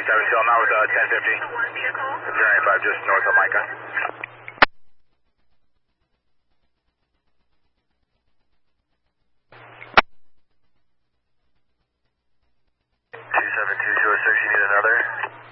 I'm out with 1050. 095 just north of Micah. 272-206, you need another?